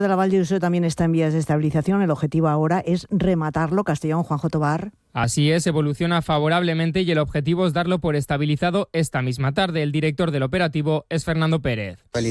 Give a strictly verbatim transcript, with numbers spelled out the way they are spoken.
de la Vall d'Uso también está en vías de estabilización. El objetivo ahora es rematarlo. Castellón, Juanjo Tobar. Así es, evoluciona favorablemente y el objetivo es darlo por estabilizado esta misma tarde. El director del operativo es Fernando Pérez.